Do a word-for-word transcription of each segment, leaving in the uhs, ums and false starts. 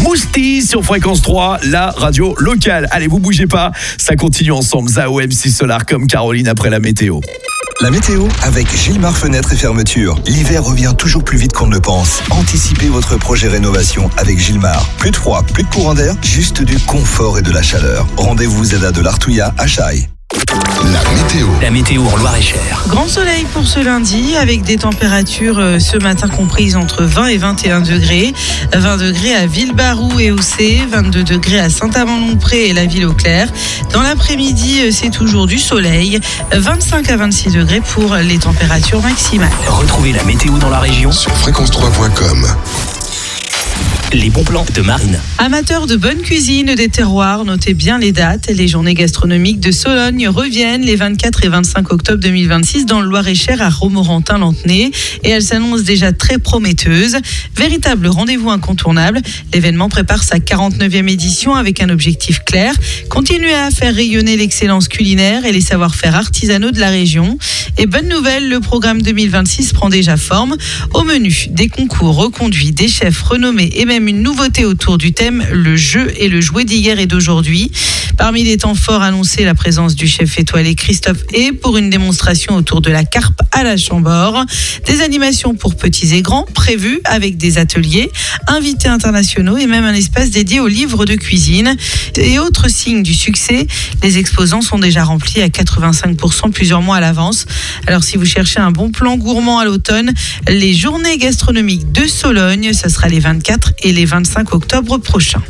Mousti sur Fréquence trois, la radio locale. Allez, vous bougez pas, ça continue ensemble. Zao, M six Solar comme Caroline après la météo. La météo avec Gilmar Fenêtres et Fermetures. L'hiver revient toujours plus vite qu'on ne le pense. Anticipez votre projet rénovation avec Gilmar. Plus de froid, plus de courant d'air, juste du confort et de la chaleur. Rendez-vous Zeda de l'Artouillat à Chaille. La météo. La météo en Loir-et-Cher. Grand soleil pour ce lundi avec des températures euh, ce matin comprises entre vingt et vingt et un degrés. vingt degrés à Villebarou et Auxey, vingt-deux degrés à Saint-Amand-Longpré et la ville au clair. Dans l'après-midi, euh, c'est toujours du soleil. vingt-cinq à vingt-six degrés pour les températures maximales. Retrouvez la météo dans la région Sur fréquence trois point com. Les bons plans de Marine. Amateurs de bonne cuisine des terroirs, notez bien les dates. Les journées gastronomiques de Sologne reviennent les vingt-quatre et vingt-cinq octobre deux mille vingt-six dans le Loir-et-Cher à Romorantin-Lanthenay. Et elles s'annoncent déjà très prometteuses. Véritable rendez-vous incontournable. L'événement prépare sa quarante-neuvième édition avec un objectif clair. Continuer à faire rayonner l'excellence culinaire et les savoir-faire artisanaux de la région. Et bonne nouvelle, le programme deux mille vingt-six prend déjà forme. Au menu, des concours reconduits, des chefs renommés et même une nouveauté autour du thème le jeu et le jouet d'hier et d'aujourd'hui. Parmi les temps forts annoncés, la présence du chef étoilé Christophe Hay pour une démonstration autour de la carpe à la Chambord. Des animations pour petits et grands prévues avec des ateliers, invités internationaux et même un espace dédié aux livres de cuisine. Et autre signe du succès, les exposants sont déjà remplis à quatre-vingt-cinq pour cent plusieurs mois à l'avance. Alors si vous cherchez un bon plan gourmand à l'automne, les journées gastronomiques de Sologne, ce sera les vingt-quatre et les vingt-cinq octobre prochains.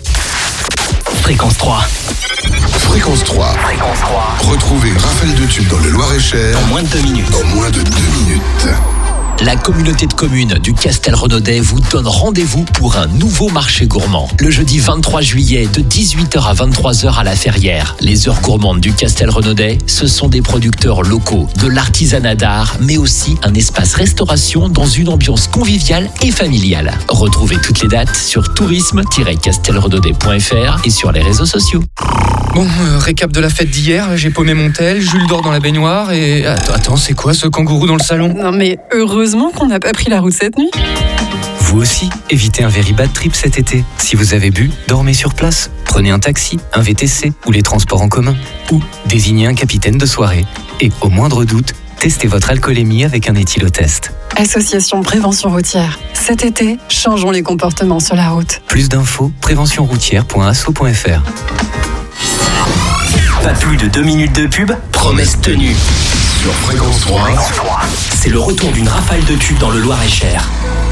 Fréquence trois. Fréquence trois. Fréquence trois. Retrouvez une rafale de tubes dans le Loir-et-Cher En moins de deux minutes. en moins de deux minutes. La communauté de communes du Castel-Renaudet vous donne rendez-vous pour un nouveau marché gourmand. Le jeudi vingt-trois juillet de dix-huit heures à vingt-trois heures à la Ferrière. Les heures gourmandes du Castel-Renaudet, ce sont des producteurs locaux, de l'artisanat d'art, mais aussi un espace restauration dans une ambiance conviviale et familiale. Retrouvez toutes les dates sur tourisme tiret castelrenaudet point f r et sur les réseaux sociaux. Bon, euh, récap de la fête d'hier, j'ai paumé mon tel, Jules dort dans la baignoire et... Attends, attends, c'est quoi ce kangourou dans le salon? Non mais heureusement qu'on n'a pas pris la route cette nuit. Vous aussi, évitez un very bad trip cet été. Si vous avez bu, dormez sur place. Prenez un taxi, un V T C ou les transports en commun. Ou désignez un capitaine de soirée. Et au moindre doute, testez votre alcoolémie avec un éthylotest. Association Prévention Routière. Cet été, changeons les comportements sur la route. Plus d'infos, prévention routière point asso point f r. Pas plus de deux minutes de pub, promesse tenue. Sur Fréquence trois. C'est le retour d'une rafale de tubes dans le Loir-et-Cher.